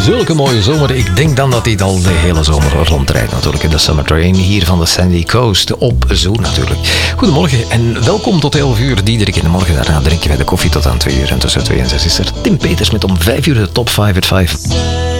zulke mooie zomer. Ik denk dan dat hij al de hele zomer rondrijdt natuurlijk. De Summer Train hier van de Sandy Coast op Zoo natuurlijk. Goedemorgen en welkom tot 11 uur. Diederik in de morgen. Daarna drinken wij de koffie tot aan 2 uur. En tussen 2 en 6 is er Tim Peters met om 5 uur de top 5 at 5.